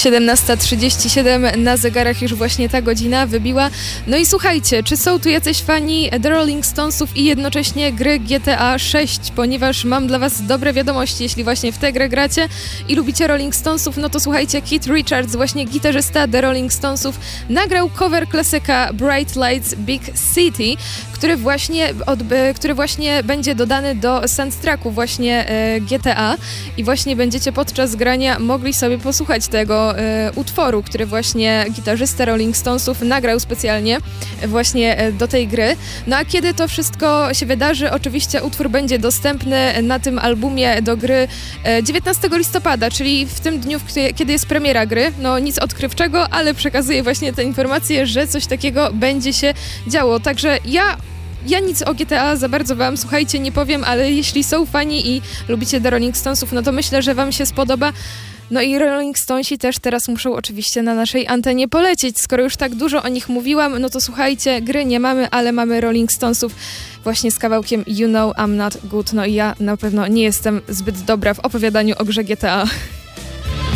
17:37 na zegarach już właśnie ta godzina wybiła. No i słuchajcie, czy są tu jacyś fani The Rolling Stonesów i jednocześnie gry GTA 6? Ponieważ mam dla was dobre wiadomości, jeśli właśnie w tę grę gracie i lubicie Rolling Stonesów, no to słuchajcie, Keith Richards, właśnie gitarzysta The Rolling Stonesów, nagrał cover klasyka Bright Lights Big City, który właśnie będzie dodany do soundtracku właśnie GTA i właśnie będziecie podczas grania mogli sobie posłuchać tego utworu, który właśnie gitarzysta Rolling Stonesów nagrał specjalnie właśnie do tej gry. No a kiedy to wszystko się wydarzy, oczywiście utwór będzie dostępny na tym albumie do gry 19 listopada, czyli w tym dniu, kiedy jest premiera gry. No nic odkrywczego, ale przekazuję właśnie tę informację, że coś takiego będzie się działo. Także ja nic o GTA za bardzo wam, słuchajcie, nie powiem, ale jeśli są fani i lubicie The Rolling Stonesów, no to myślę, że wam się spodoba. No i Rolling Stonesi też teraz muszą oczywiście na naszej antenie polecieć. Skoro już tak dużo o nich mówiłam, no to słuchajcie, gry nie mamy, ale mamy Rolling Stonesów właśnie z kawałkiem You Know I'm Not Good. No i ja na pewno nie jestem zbyt dobra w opowiadaniu o grze GTA.